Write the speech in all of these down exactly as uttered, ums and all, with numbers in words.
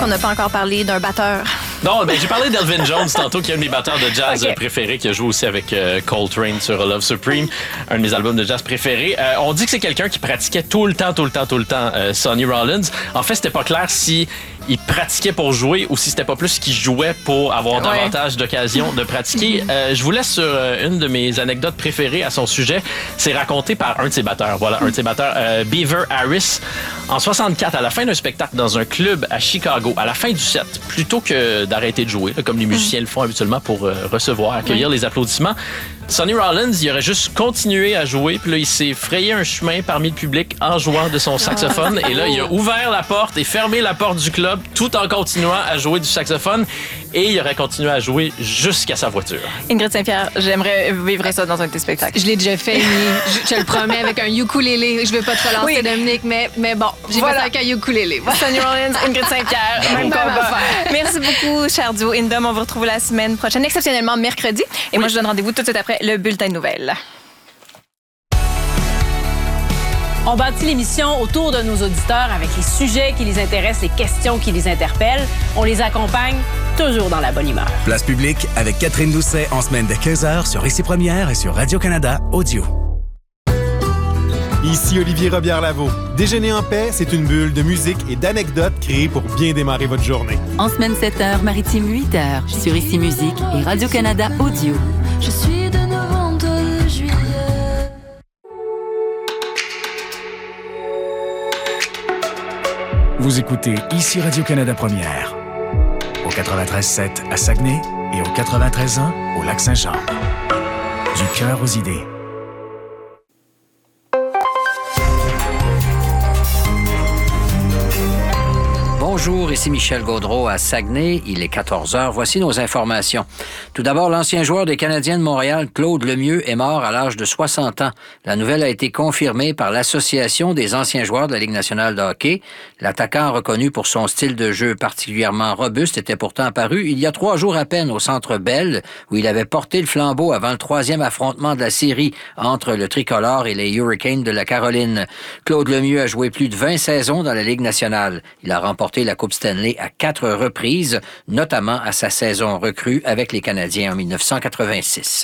qu'on n'a pas encore parlé d'un batteur. Non, ben j'ai parlé d'Elvin Jones tantôt, qui est un de mes batteurs de jazz okay. préférés, qui a joué aussi avec euh, Coltrane sur Love Supreme, un de mes albums de jazz préférés. Euh, on dit que c'est quelqu'un qui pratiquait tout le temps, tout le temps, tout le temps euh, Sonny Rollins. En fait, c'était pas clair si il pratiquait pour jouer ou si c'était pas plus qu'il jouait pour avoir ouais. davantage d'occasions de pratiquer. euh, je vous laisse sur euh, une de mes anecdotes préférées à son sujet. C'est raconté par un de ses batteurs. Voilà, un de ses batteurs, euh, Beaver Harris. En soixante-quatre, à la fin d'un spectacle dans un club à Chicago, à la fin du set, plutôt que d'arrêter de jouer, là, comme les musiciens le font habituellement pour euh, recevoir, accueillir oui. les applaudissements, Sonny Rollins, il aurait juste continué à jouer, puis là, il s'est frayé un chemin parmi le public en jouant de son saxophone. Et là, il a ouvert la porte et fermé la porte du club tout en continuant à jouer du saxophone. Et il aurait continué à jouer jusqu'à sa voiture. Ingrid Saint-Pierre, j'aimerais vivre ça dans un de tes spectacles. Je l'ai déjà fait, je, je te le promets, avec un ukulélé. Je veux pas te relancer, oui. Dominique, mais, mais bon, j'ai voilà. fait ça avec un ukulélé. Sonny Rollins, Ingrid Saint-Pierre, même combat. Merci beaucoup, cher duo Indom. On vous retrouve la semaine prochaine, exceptionnellement mercredi. Et oui. moi, je donne rendez-vous tout de suite après le bulletin de nouvelles. On bâtit l'émission autour de nos auditeurs avec les sujets qui les intéressent, les questions qui les interpellent. On les accompagne toujours dans la bonne humeur. Place publique avec Catherine Doucet en semaine de quinze heures sur Ici Première et sur Radio-Canada Audio. Ici Olivier Robillard-Lavaux. Déjeuner en paix, c'est une bulle de musique et d'anecdotes créée pour bien démarrer votre journée. En semaine sept heures, maritime huit heures, sur Ici Musique et Radio-Canada Audio. Je suis de novembre, juillet. Vous écoutez Ici Radio-Canada Première. Au quatre-vingt-treize sept à Saguenay et au quatre-vingt-treize un au Lac-Saint-Jean. Du cœur aux idées. Bonjour, ici Michel Gaudreau à Saguenay. Il est quatorze heures. Voici nos informations. Tout d'abord, l'ancien joueur des Canadiens de Montréal, Claude Lemieux, est mort à l'âge de soixante ans. La nouvelle a été confirmée par l'Association des anciens joueurs de la Ligue nationale de hockey. L'attaquant, reconnu pour son style de jeu particulièrement robuste, était pourtant apparu il y a trois jours à peine au Centre Bell, où il avait porté le flambeau avant le troisième affrontement de la série entre le Tricolore et les Hurricanes de la Caroline. Claude Lemieux a joué plus de vingt saisons dans la Ligue nationale. Il a remporté la Coupe Stanley à quatre reprises, notamment à sa saison recrue avec les Canadiens en dix-neuf cent quatre-vingt-six.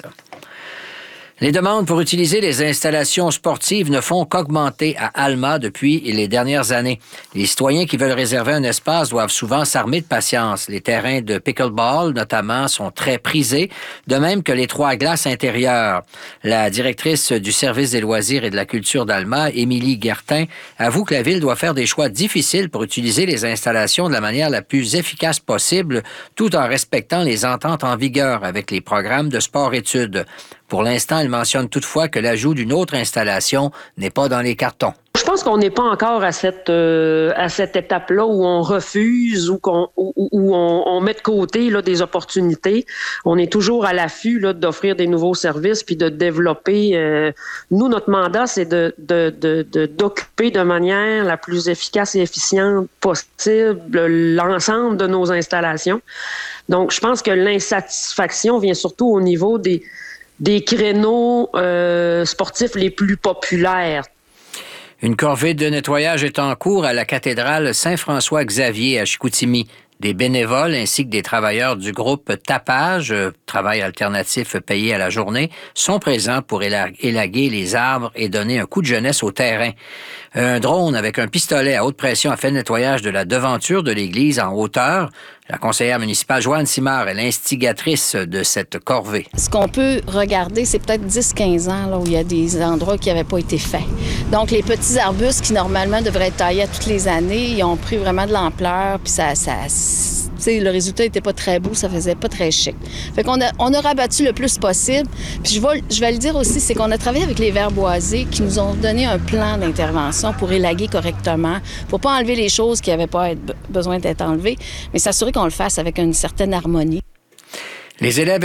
Les demandes pour utiliser les installations sportives ne font qu'augmenter à Alma depuis les dernières années. Les citoyens qui veulent réserver un espace doivent souvent s'armer de patience. Les terrains de pickleball, notamment, sont très prisés, de même que les trois glaces intérieures. La directrice du service des loisirs et de la culture d'Alma, Émilie Guertin, avoue que la ville doit faire des choix difficiles pour utiliser les installations de la manière la plus efficace possible, tout en respectant les ententes en vigueur avec les programmes de sport-études. Pour l'instant, elle mentionne toutefois que l'ajout d'une autre installation n'est pas dans les cartons. Je pense qu'on n'est pas encore à cette euh, à cette étape-là où on refuse ou qu'on où, où on, on met de côté là des opportunités. On est toujours à l'affût là d'offrir des nouveaux services puis de développer. Euh, nous, notre mandat, c'est de, de de de d'occuper de manière la plus efficace et efficiente possible l'ensemble de nos installations. Donc, je pense que l'insatisfaction vient surtout au niveau des des créneaux euh, sportifs les plus populaires. Une corvée de nettoyage est en cours à la cathédrale Saint-François-Xavier à Chicoutimi. Des bénévoles ainsi que des travailleurs du groupe Tapage, travail alternatif payé à la journée, sont présents pour élaguer les arbres et donner un coup de jeunesse au terrain. Un drone avec un pistolet à haute pression a fait le nettoyage de la devanture de l'église en hauteur. La conseillère municipale Joanne Simard est l'instigatrice de cette corvée. Ce qu'on peut regarder, c'est peut-être dix à quinze ans là, où il y a des endroits qui n'avaient pas été faits. Donc, les petits arbustes qui, normalement, devraient être taillés toutes les années, ils ont pris vraiment de l'ampleur, puis ça... ça T'sais, le résultat n'était pas très beau, ça faisait pas très chic. Fait qu'on a, on a rabattu le plus possible. Puis je vais, je vais le dire aussi, c'est qu'on a travaillé avec les verts boisés qui nous ont donné un plan d'intervention pour élaguer correctement, pour pas enlever les choses qui n'avaient pas être, besoin d'être enlevées, mais s'assurer qu'on le fasse avec une certaine harmonie. Les élèves